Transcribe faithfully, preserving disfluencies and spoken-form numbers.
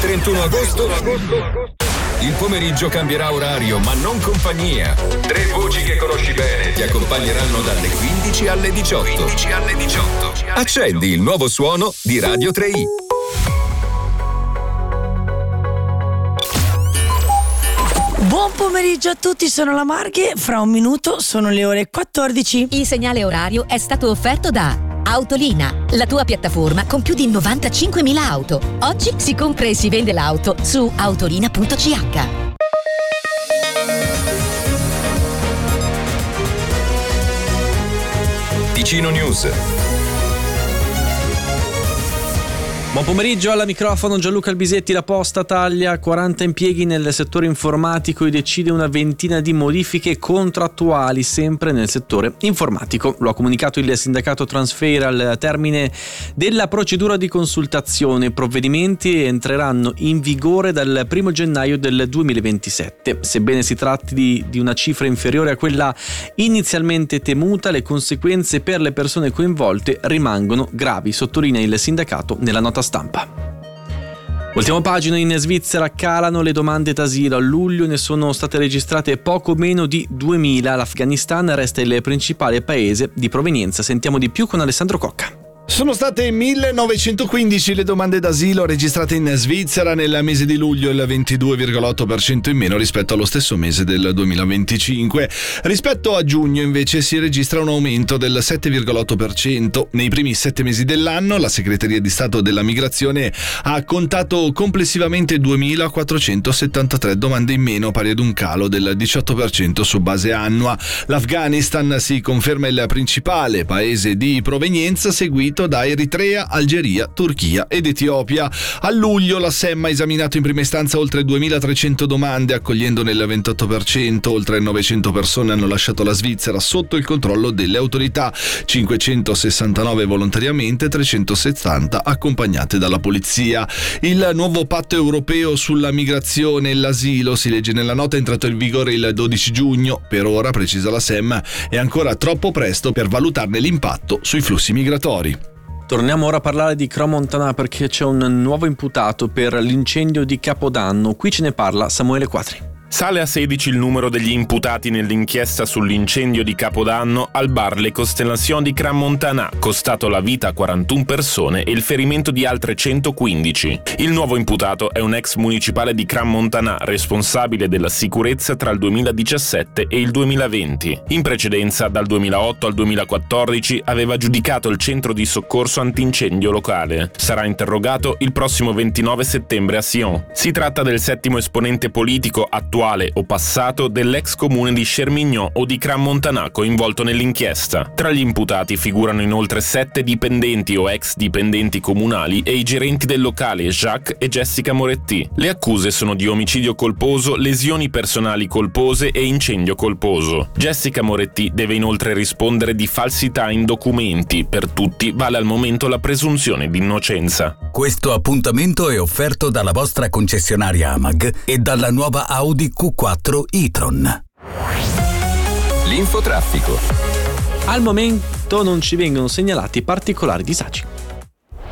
trentuno agosto il pomeriggio cambierà orario, ma non compagnia. Tre voci che conosci bene ti accompagneranno dalle quindici alle diciotto. quindici alle diciotto. Accendi il nuovo suono di Radio tre i. Buon pomeriggio a tutti, sono la Marghe, fra un minuto sono le ore quattordici. Il segnale orario è stato offerto da Autolina, la tua piattaforma con più di novantacinquemila auto. Oggi si compra e si vende l'auto su autolina punto c h. Ticino News. Buon pomeriggio, alla microfono Gianluca Albisetti. La Posta taglia quaranta impieghi nel settore informatico e decide una ventina di modifiche contrattuali sempre nel settore informatico. Lo ha comunicato il sindacato Transfer al termine della procedura di consultazione. I provvedimenti entreranno in vigore dal primo gennaio del duemilaventisette. Sebbene si tratti di, di una cifra inferiore a quella inizialmente temuta, le conseguenze per le persone coinvolte rimangono gravi, sottolinea il sindacato nella nota stampa. Ultima pagina, in Svizzera calano le domande d'asilo. A luglio ne sono state registrate poco meno di duemila. L'Afghanistan resta il principale paese di provenienza. Sentiamo di più con Alessandro Cocca. Sono state millenovecentoquindici le domande d'asilo registrate in Svizzera nel mese di luglio, il ventidue virgola otto per cento in meno rispetto allo stesso mese del duemilaventicinque. Rispetto a giugno invece si registra un aumento del sette virgola otto per cento. Nei primi sette mesi dell'anno la Segreteria di Stato della Migrazione ha contato complessivamente duemilaquattrocentosettantatré domande in meno, pari ad un calo del diciotto per cento su base annua. L'Afghanistan si conferma il principale paese di provenienza, seguito da Eritrea, Algeria, Turchia ed Etiopia. A luglio la S E M ha esaminato in prima istanza oltre duemilatrecento domande, accogliendone il ventotto per cento. Oltre novecento persone hanno lasciato la Svizzera sotto il controllo delle autorità, cinquecentosessantanove volontariamente, trecentosettanta accompagnate dalla polizia. Il nuovo patto europeo sulla migrazione e l'asilo, si legge nella nota, è entrato in vigore il dodici giugno. Per ora, precisa la S E M, è ancora troppo presto per valutarne l'impatto sui flussi migratori. Torniamo ora a parlare di Crans-Montana perché c'è un nuovo imputato per l'incendio di Capodanno. Qui ce ne parla Samuele Quatri. Sale a sedici il numero degli imputati nell'inchiesta sull'incendio di Capodanno al bar Le Constellations di Crans-Montana, costato la vita a quarantuno persone e il ferimento di altre centoquindici. Il nuovo imputato è un ex municipale di Crans-Montana, responsabile della sicurezza tra il duemiladiciassette e il duemilaventi. In precedenza, dal duemilaotto al duemilaquattordici, aveva giudicato il centro di soccorso antincendio locale. Sarà interrogato il prossimo ventinove settembre a Sion. Si tratta del settimo esponente politico attuale o passato dell'ex comune di Chermignon o di Crans-Montana coinvolto nell'inchiesta. Tra gli imputati figurano inoltre sette dipendenti o ex dipendenti comunali e i gerenti del locale Jacques e Jessica Moretti. Le accuse sono di omicidio colposo, lesioni personali colpose e incendio colposo. Jessica Moretti deve inoltre rispondere di falsità in documenti. Per tutti vale al momento la presunzione di innocenza. Questo appuntamento è offerto dalla vostra concessionaria Amag e dalla nuova Audi Q quattro e-tron. L'infotraffico. Al momento non ci vengono segnalati particolari disagi.